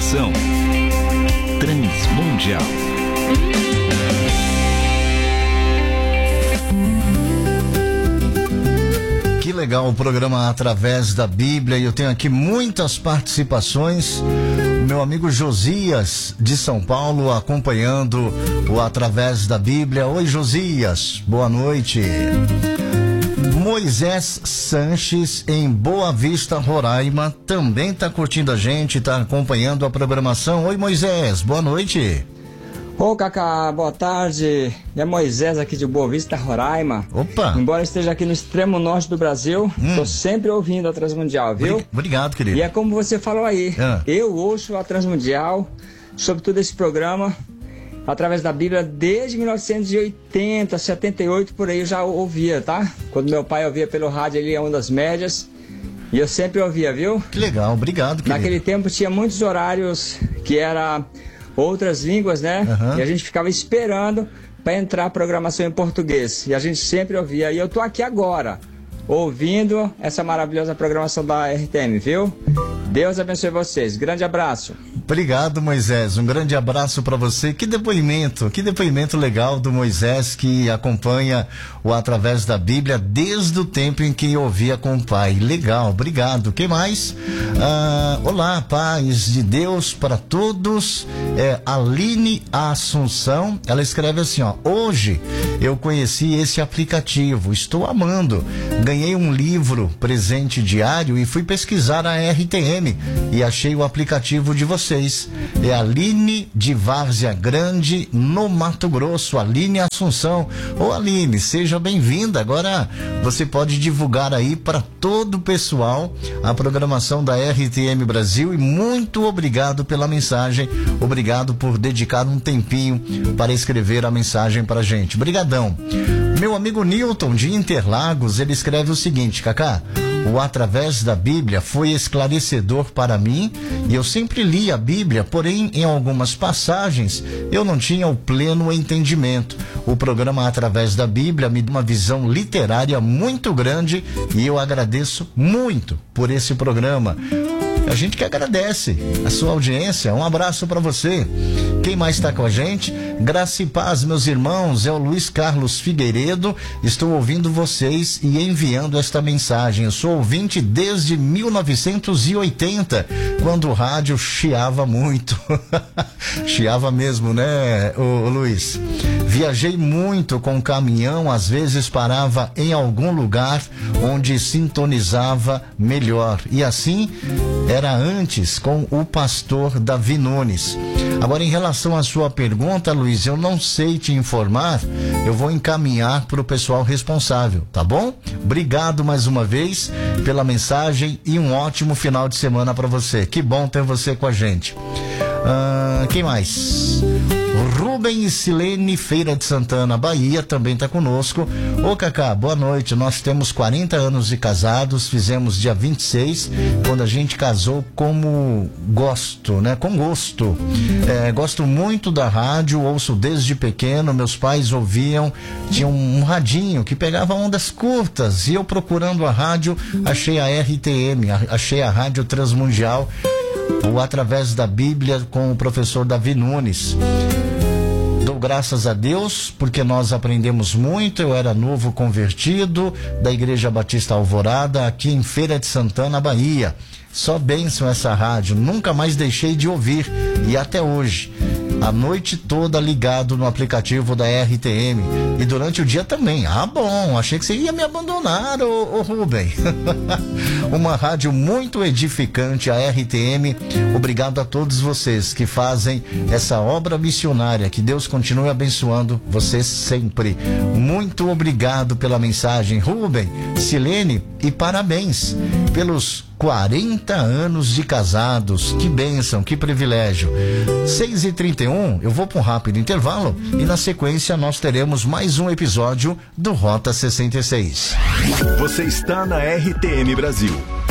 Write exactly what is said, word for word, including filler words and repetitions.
Programação Transmundial. Que legal o programa Através da Bíblia, e eu tenho aqui muitas participações. Meu amigo Josias de São Paulo acompanhando o Através da Bíblia. Oi, Josias, boa noite. Moisés Sanches, em Boa Vista, Roraima, também está curtindo a gente, está acompanhando a programação. Oi, Moisés, boa noite. Ô, Cacá, boa tarde. É Moisés aqui de Boa Vista, Roraima. Opa! Embora esteja aqui no extremo norte do Brasil, estou hum. sempre ouvindo a Transmundial, viu? Obrigado, querido. E é como você falou aí, ah. eu ouço a Transmundial, sobretudo esse programa, através da Bíblia, desde mil novecentos e oitenta, setenta e oito, por aí eu já ouvia, tá? Quando meu pai ouvia pelo rádio ali, a Ondas Médias, e eu sempre ouvia, viu? Que legal, obrigado, querido. Naquele tempo tinha muitos horários que era outras línguas, né? Uhum. E a gente ficava esperando para entrar a programação em português. E a gente sempre ouvia. E eu tô aqui agora, ouvindo essa maravilhosa programação da R T M, viu? Deus abençoe vocês. Grande abraço. Obrigado, Moisés. Um grande abraço para você. Que depoimento, que depoimento legal do Moisés, que acompanha o Através da Bíblia desde o tempo em que ouvia com o pai. Legal, obrigado. Que mais? Ah, olá, paz de Deus para todos. É Aline Assunção. Ela escreve assim, ó: hoje eu conheci esse aplicativo, estou amando. Ganhei um livro presente diário e fui pesquisar a R T M e achei o aplicativo de vocês. É a Aline de Várzea Grande, no Mato Grosso. Aline Assunção. Ô Aline, seja bem-vinda. Agora você pode divulgar aí para todo o pessoal a programação da R T M Brasil, e muito obrigado pela mensagem. Obrigado por dedicar um tempinho para escrever a mensagem para a gente. Obrigadão. Meu amigo Newton de Interlagos, ele escreve o seguinte: Cacá, o Através da Bíblia foi esclarecedor para mim e eu sempre li a Bíblia, porém em algumas passagens eu não tinha o pleno entendimento. O programa Através da Bíblia me deu uma visão literária muito grande e eu agradeço muito por esse programa. A gente que agradece a sua audiência. Um abraço para você. Quem mais está com a gente? Graça e paz, meus irmãos. É o Luiz Carlos Figueiredo. Estou ouvindo vocês e enviando esta mensagem. Eu sou ouvinte desde mil novecentos e oitenta, quando o rádio chiava muito. Chiava mesmo, né, ô, ô, Luiz? Viajei muito com o caminhão, às vezes parava em algum lugar onde sintonizava melhor. E assim era antes com o pastor Davi Nunes. Agora, em relação à sua pergunta, Luiz, eu não sei te informar, eu vou encaminhar para o pessoal responsável, tá bom? Obrigado mais uma vez pela mensagem e um ótimo final de semana para você. Que bom ter você com a gente. Ah, quem mais? Rubem e Silene, Feira de Santana, Bahia, também está conosco. Ô Cacá, boa noite. Nós temos quarenta anos de casados, fizemos dia vinte e seis, quando a gente casou como gosto, né? Com gosto. É, gosto muito da rádio, ouço desde pequeno, meus pais ouviam, tinha um, um radinho que pegava ondas curtas, e eu procurando a rádio, achei a R T M, achei a Rádio Transmundial, o Através da Bíblia com o professor Davi Nunes. Dou graças a Deus porque nós aprendemos muito. Eu era novo convertido da Igreja Batista Alvorada, aqui em Feira de Santana, Bahia. Só bênção essa rádio, nunca mais deixei de ouvir, e até hoje, a noite toda ligado no aplicativo da R T M, e durante o dia também. Ah, bom, achei que você ia me abandonar, ô, ô Rubem. Uma rádio muito edificante, a R T M. Obrigado a todos vocês que fazem essa obra missionária, que Deus continue abençoando vocês sempre. Muito obrigado pela mensagem, Rubem, Silene, e parabéns pelos quarenta anos de casados. Que bênção, que privilégio. seis e trinta e um, eu vou para um rápido intervalo e na sequência nós teremos mais um episódio do Rota sessenta e seis. Você está na R T M Brasil.